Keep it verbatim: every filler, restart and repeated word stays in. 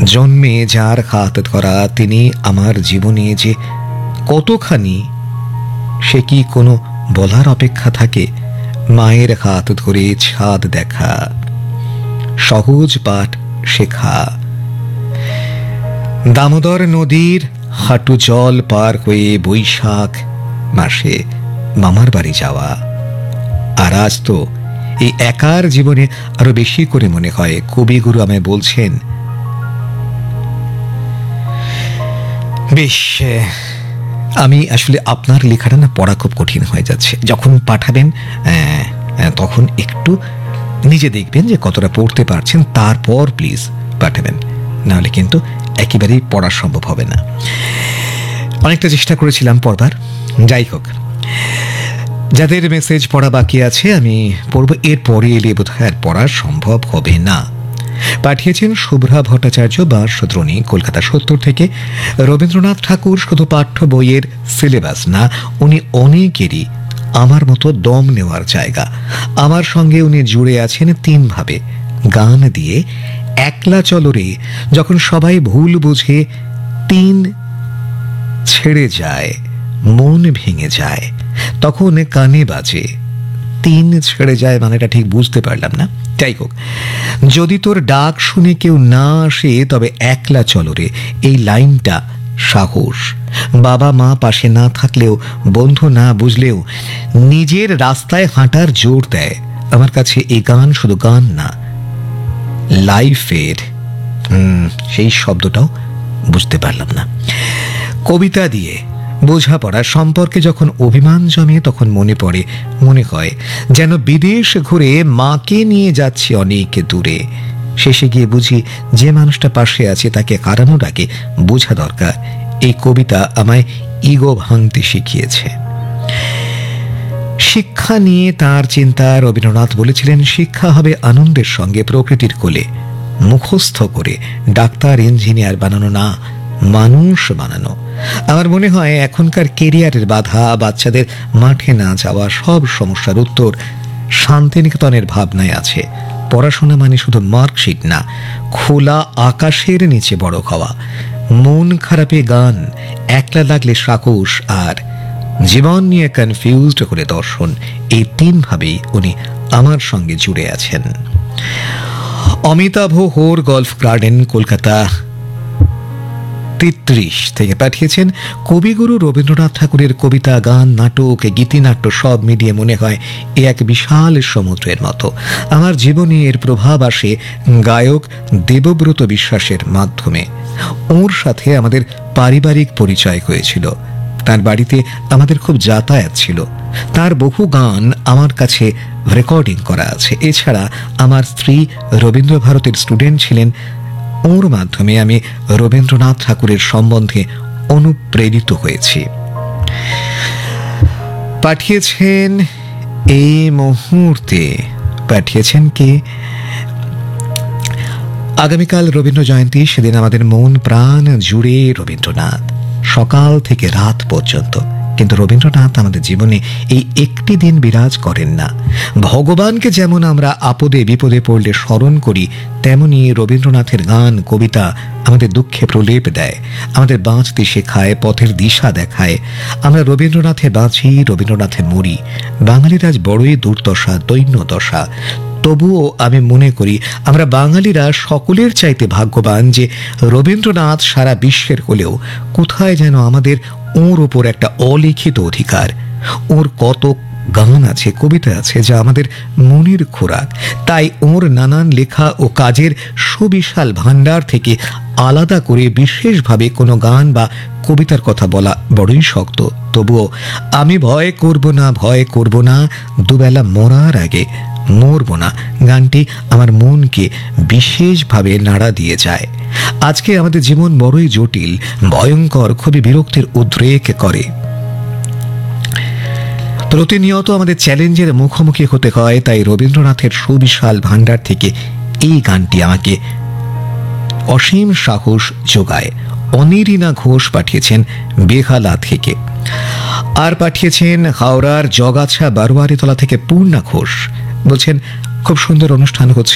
জন্মে যার হাত ধরা তিনি আমার জীবনে যে কতখানি, সে কি কোনো বলার অপেক্ষা থাকে? মায়ের হাত ধরে ছাদ দেখা, সহজ পাঠ শেখা, দামোদর নদীর হাঁটু জল পার হয়ে বৈশাখ মাসে মামার বাড়ি যাওয়া। আর আজ তো এই একার জীবনে আরো বেশি করে মনে হয় কবিগুরু আমায় বলছেন, বেশ, আমি আসলে আপনার লেখাটা না পড়া খুব কঠিন হয়ে যাচ্ছে। যখন পাঠাবেন তখন একটু নিজে দেখবেন যে কতটা পড়তে পারছেন, তারপর প্লিজ পাঠাবেন, নাহলে কিন্তু একেবারেই পড়া সম্ভব হবে না। অনেকটা চেষ্টা করেছিলাম পড়বার, যাই হোক, যাদের মেসেজ পড়া বাকি আছে আমি পড়ব, এর পরে এলে বোধহয় আর পড়া সম্ভব হবে না। পাঠিয়েছেন শুভ্রা ভট্টাচার্য বাঁশদ্রোণী, কলকাতা সত্তর থেকে। রবীন্দ্রনাথ ঠাকুর শুধু পাঠ্য বইয়ের সিলেবাস না, উনি অনেকেরই আমার মতো দম নেওয়ার জায়গা। আমার সঙ্গে উনি জুড়ে আছেন তিনভাবে: গান দিয়ে, একলা চলরে যখন সবাই ভুল বুঝে তিন ছেড়ে যায়, মন ভেঙে যায়, তখন কানে বাজে। তিন ছেড়ে যায় মানেটা ঠিক বুঝতে পারলাম না, যাই হোক। যদি তোর ডাক শুনে কেউ না আসে তবে একলা চলরে, এই লাইনটা সাহস। বাবা মা পাশে না থাকলেও, বন্ধু না বুঝলেও নিজের রাস্তায় হাঁটার জোর দেয়। আমার কাছে এই গান শুধু গান না, লাইফের সেই শব্দটাও বুঝতে পারলাম না। কবিতা দিয়ে বোঝাপড়া সম্পর্কে যখন অভিমান জমে তখন মনে পড়ে, মনে হয় যেন বিদেশ ঘুরে মাকে নিয়ে যাচ্ছি অনেক দূরে। শেষে গিয়ে বুঝি যে মানুষটা পাশে আছে তাকে হারানোর আগে বোঝা দরকার। এই কবিতা আমায় ইগো ভাঙতে শিখিয়েছে। শিক্ষা নিয়ে তার চিন্তা, রবীন্দ্রনাথ বলেছিলেন, শিক্ষা হবে আনন্দের সঙ্গে প্রকৃতির কোলে, মুখস্থ করে ডাক্তার ইঞ্জিনিয়ার বানানো না, মানুষ বানানো। আমার মনে হয় এখনকার কেরিয়ারের বাধা, বাচ্চাদের মাঠে না যাওয়া, সব সমস্যার উত্তর শান্তিনিকেতনের ভাবনায় আছে। পড়াশোনা মানে শুধু মার্কশিট না, খোলা আকাশের নিচে বড় হওয়া। মন খারাপে গান, একলা লাগলে সাকোশ, আর জীবন নিয়ে কনফিউজড করে দর্শন, এই তিন ভাবেই উনি আমার সঙ্গে জুড়ে আছেন। অমিতাভ হোর, গল্ফ গার্ডেন, কলকাতা তেত্রিশ থেকে পাঠিয়েছেন, কবিগুরু রবীন্দ্রনাথ ঠাকুরের কবিতা, গান, নাটক, গীতিনাট্য সব মিলিয়ে মনে হয় এ এক বিশাল সমুদ্রের মতো। আমার জীবনে এর প্রভাব আসে গায়ক দেবব্রত বিশ্বাসের মাধ্যমে। ওর সাথে আমাদের পারিবারিক পরিচয় হয়েছিল। তার বাড়িতে আমাদের খুব যাতায়াত ছিল। তার বহু গান আমার কাছে রেকর্ডিং করা আছে। এছাড়া আমার স্ত্রী রবীন্দ্রভারতীর স্টুডেন্ট ছিলেন। ওর মাধ্যমে আমি রবীন্দ্রনাথ ঠাকুরের সম্বন্ধে অনুপ্রেরিত হয়েছি। পাঠিয়েছেন এই মুহূর্তে, পাঠিয়েছেন কে, আগামীকাল রবীন্দ্র জয়ন্তী, সেদিন আমাদের মন প্রাণ জুড়ে রবীন্দ্রনাথ, সকাল থেকে রাত পর্যন্ত। কিন্তু রবীন্দ্রনাথ আমাদের জীবনে এই একটি দিন বিরাজ করেন না। ভগবানকে যেমন আমরা আপদে বিপদে পড়লে স্মরণ করি, তেমনি রবীন্দ্রনাথের গান, কবিতা আমাদের দুঃখে প্রলেপ দেয়, আমাদের বাঁচতে শেখায়, পথের দিশা দেখায়। আমরা রবীন্দ্রনাথে বাঁচি, রবীন্দ্রনাথে মরি। বাঙালির আজ বড়ই দুর্দশা, দৈন্য দশা। তবুও আমি মনে করি আমরা বাঙালিরা সকলের চাইতে ভাগ্যবান যে রবীন্দ্রনাথ সারা বিশ্বের হলেও কোথায় যেন আমাদের ওর ওপর একটা অলিখিত অধিকার। ওর কত গান আছে, কবিতা আছে যা আমাদের মনের খোরাক। তাই ওর নানান লেখা ও কাজের সুবিশাল ভাণ্ডার থেকে আলাদা করে বিশেষভাবে কোনো গান বা কবিতার কথা বলা বড়ই শক্ত। তবুও আমি ভয় করব না, ভয় করব না, দুবেলা মরার আগে মরব না গানটি আমার মনকে বিশেষভাবে নাড়া দিয়ে যায়। আজকে আমাদের জীবন বড়ই জটিল, ভয়ঙ্কর, খুবই বিরক্তির উদ্রেক করে। প্রতিনিয়ত আমাদের চ্যালেঞ্জের মুখোমুখি হতে হয়। তাই রবীন্দ্রনাথের সুবিশাল ভাণ্ডার থেকে এই গানটি আমাকে অসীম সাহস যোগায়। অনিরিনা ঘোষ পাঠিয়েছেন বেহালা থেকে। আর পাঠিয়েছেন হাওড়ার জগাছা বারোয়ারিতলা থেকে পূর্ণা ঘোষ। বলছেন, খুব সুন্দর অনুষ্ঠান হচ্ছে।